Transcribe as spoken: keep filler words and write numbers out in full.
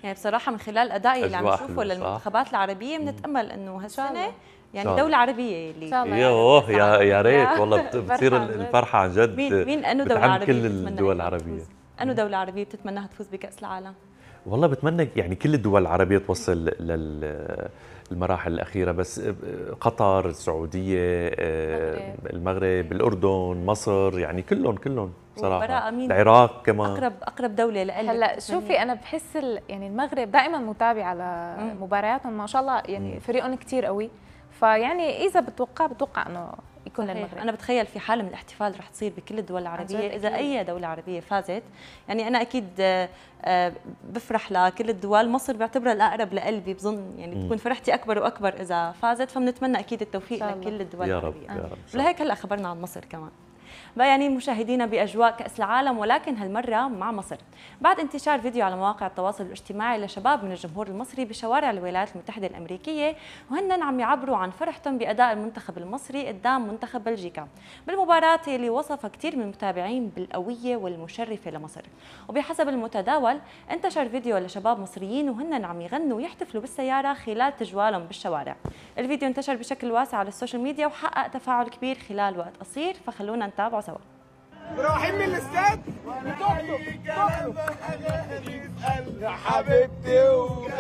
يعني بصراحه من خلال ادائي اللي عم أجواء نشوفه حلوة، صح؟ للمنتخبات العربيه بنتامل انه إن شاء هالسنه الله. يعني إن شاء دوله عربيه اللي إن شاء الله. يوه يا يا ريت يا والله بت- بتصير فرحة عن جد. الفرحه عن جد. مين مين انه دوله بتعم عربيه كل بتتمنى الدول إنها العربيه. تفوز؟ انه دوله عربيه بتتمناها تفوز بكاس العالم؟ والله بتمنى يعني كل الدول العربيه توصل للمراحل الاخيره، بس قطر، السعوديه، المغرب. المغرب، الاردن، مصر، يعني كلهم كلهم وبراءة صراحه، مين العراق كمان. اقرب اقرب دوله لقلبك؟ هلا شوفي انا بحس ال... يعني المغرب دائما متابعه على مم. مبارياتهم ما شاء الله، يعني فريقهم كثير قوي، فيعني اذا بتوقع بتوقع انه يكون للمغرب. انا بتخيل في حاله من الاحتفال رح تصير بكل الدول العربيه اذا أكيد. اي دوله عربيه فازت. يعني انا اكيد آه، آه، بفرح لكل الدول، مصر بعتبرها الاقرب لقلبي، بظن يعني مم. بتكون فرحتي اكبر واكبر اذا فازت، فبنتمنى اكيد التوفيق إن شاء الله. لكل الدول يا رب العربيه. يا رب. ولهيك هلا خبرنا عن مصر كمان. بقى يعني مشاهدينا باجواء كاس العالم، ولكن هالمره مع مصر، بعد انتشار فيديو على مواقع التواصل الاجتماعي لشباب من الجمهور المصري بشوارع الولايات المتحده الامريكيه، وهن عم يعبروا عن فرحتهم باداء المنتخب المصري قدام منتخب بلجيكا بالمباراه اللي وصفها كثير من المتابعين بالقويه والمشرفه لمصر. وبحسب المتداول انتشر فيديو لشباب مصريين وهن عم يغنوا ويحتفلوا بالسياره خلال تجوالهم بالشوارع. الفيديو انتشر بشكل واسع على السوشيال ميديا وحقق تفاعل كبير خلال وقت قصير، فخلونا نتابعه سوا. رايحين من الاستاد يا حبيبتي